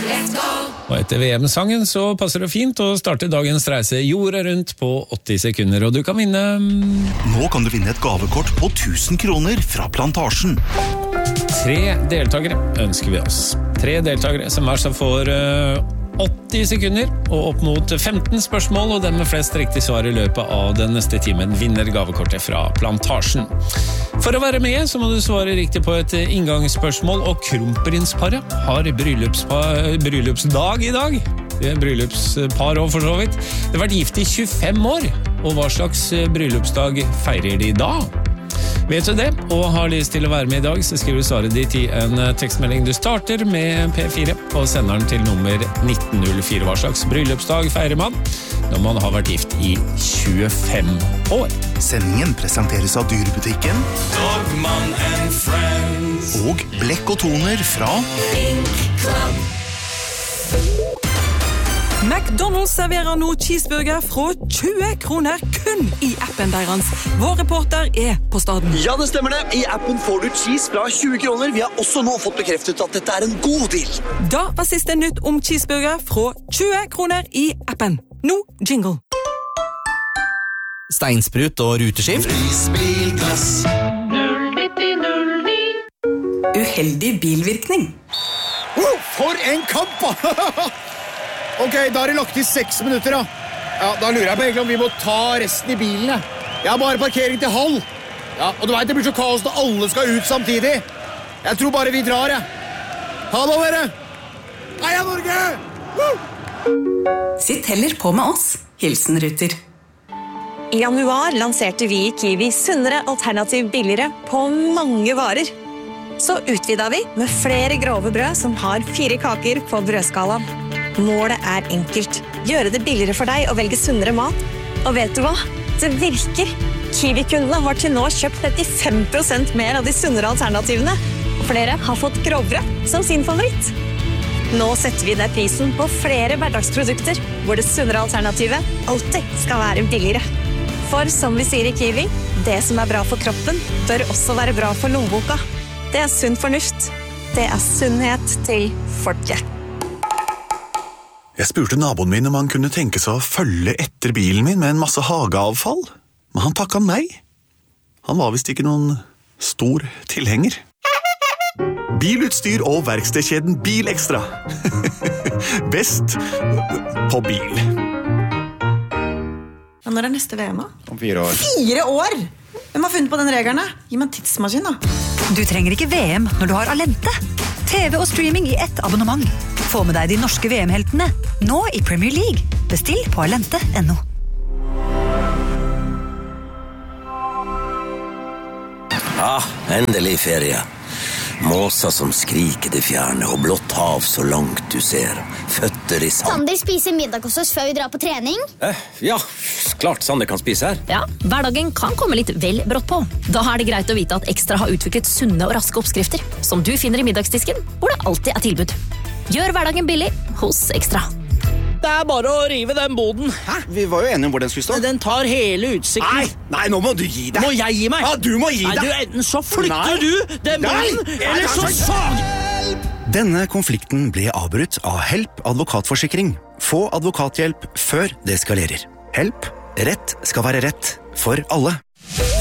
Og etter VM-sangen så passer det fint å starte dagens reise jorda rundt på 80 sekunder, og du kan vinne... Nå kan du vinne et gavekort på 1000 kroner fra Plantasjen. 3 deltakere ønsker vi oss. 3 deltakere som hver seg får 80 sekunder og opp mot 15 spørsmål, og den med flest riktig svar i løpet av den neste timen vinner gavekortet fra Plantasjen. For å være med så må du svare riktig på et inngangsspørsmål, og kronprinsparet har bryllupsdag i dag. Det bryllupspar også for så vidt. Det har vært gift i 25 år, og hva slags bryllupsdag feirer de da? Vet du det, og har lyst til å være med i dag, så skriver du svaret ditt i en tekstmelding. Du starter med P4 og sender den til nummer 1904. Hva slags bryllupsdag feirer man når man har vært gift i 25 år? Sendingen presenteres av dyrebutikken Dogman and Friends og Blekk og Toner fra Ink Club. McDonald's serverer nå cheeseburger fra 20 kroner kun i appen deres. Vår reporter på staden. Ja, det stemmer det. I appen får du cheese fra 20 kroner. Vi har også nå fått bekreftet at dette en god deal. Da var siste nytt om cheeseburger fra 20 kroner i appen. Nå jingle. Steinsprut og ruteskift. Prisbilglass 09009. Uheldig bilvirkning. For en kamp! Ok, da har det lagt i 6 minutter da. Ja, da lurer jeg på egentlig om vi må ta resten i bilen. Jeg har bare parkering til halv. Ja, og du vet det blir så kaos når alle skal ut samtidig. Jeg tror bare vi drar, Hallo dere! Heia Norge! Sitt heller på med oss. Hilsen Ruter. I januar lanserte vi i Kiwi sunnere alternativ billigere på mange varer. Så utvidet vi med flere grove brød som har 4 kaker på brødskalaen. Målet enkelt. Gjøre det billigere for deg å velge sunnere mat. Og vet du hva? Det virker. Kiwi-kundene har til nå kjøpt 35% mer av de sunnere alternativene. Og flere har fått grovbrød som sin favoritt. Nå setter vi ned prisen på flere hverdagsprodukter, hvor det sunnere alternativet alltid skal være billigere. For som vi sier i Kiwi, det som bra for kroppen, bør også være bra for lommeboka. Det sunn fornuft. Det sunnhet til folket. Jeg spurte naboen min om han kunne tenke seg å følge etter bilen min med en masse hageavfall, men han takket nei. Han var vist ikke noen stor tilhenger. Bilutstyr og verkstedkjeden Bilekstra. Best på bil. Når neste VM da? Om 4 år. 4 år? Hvem har funnet på den regelen? Gi meg en tidsmaskin da. Du trenger ikke VM når du har Alente. TV og streaming i ett abonnement. Få med deg de norske VM-heltene, nå i Premier League. Bestill på alente.no. Endelig ferie. Måser som skriker det fjerne, og blått hav så langt du ser. Føtter i sand. Sander spiser middag hos oss før vi drar på trening. Ja, klart Sander kan spise her. Ja, hverdagen kan komme litt vel brått på. Da det greit å vite at Ekstra har utviklet sunne og raske oppskrifter, som du finner i middagsdisken, hvor det alltid tilbud. Gjør hverdagen billig hos Ekstra. Det bare å rive den boden. Hæ? Vi var jo enige om hvor den skulle stå. Den tar hele utsikten. Nei, nå må du gi deg. Må jeg gi meg? Ja, du må gi deg. Nei, enten så flytter du den boden, eller så sag. Denne konflikten ble avbrutt av Help advokatforsikring. Få advokathjelp før det skalerer. Help, rett skal være rett for alle.